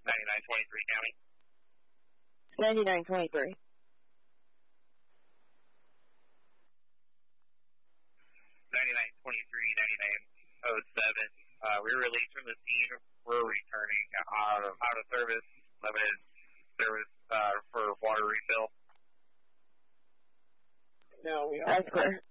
9923 County. 9923. 9923, 9907. We were released from the scene. We're returning out of service, limited service for water refill. No, we are. That's clear.